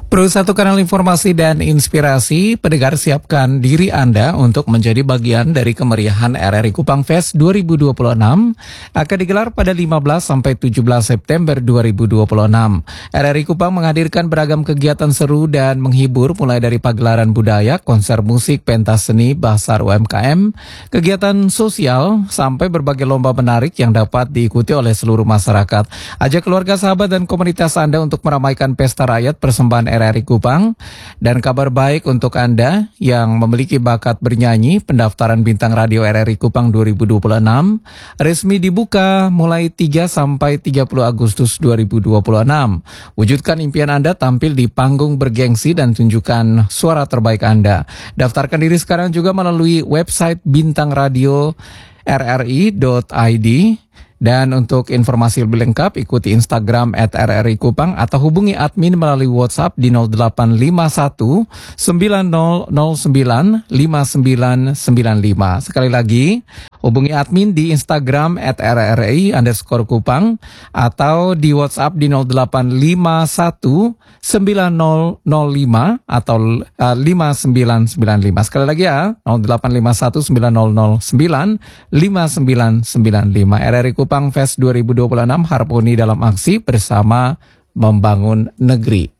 Perlu satu kanal informasi dan inspirasi, pendengar siapkan diri Anda untuk menjadi bagian dari kemeriahan RRI Kupang Fest 2026 akan digelar pada 15 sampai 17 September 2026. RRI Kupang menghadirkan beragam kegiatan seru dan menghibur mulai dari pagelaran budaya, konser musik, pentas seni, basar UMKM, kegiatan sosial, sampai berbagai lomba menarik yang dapat diikuti oleh seluruh masyarakat. Ajak keluarga, sahabat, dan komunitas Anda untuk meramaikan pesta rakyat persembahan RRI Kupang. Dan kabar baik untuk Anda yang memiliki bakat bernyanyi, pendaftaran Bintang Radio RRI Kupang 2026 resmi dibuka mulai 3 sampai 30 Agustus 2026. Wujudkan impian Anda tampil di panggung bergengsi dan tunjukkan suara terbaik Anda. Daftarkan diri sekarang juga melalui website Bintang Radio rri.id. Dan untuk informasi lebih lengkap, ikuti Instagram @RRI Kupang atau hubungi admin melalui WhatsApp di 0851 9009 5995. Sekali lagi, hubungi admin di Instagram @RRI_Kupang atau di WhatsApp di 0851 9005 atau 5995. Sekali lagi ya, 0851 9009 5995. RRI Kupang Fest 2026, harmoni dalam aksi bersama membangun negeri.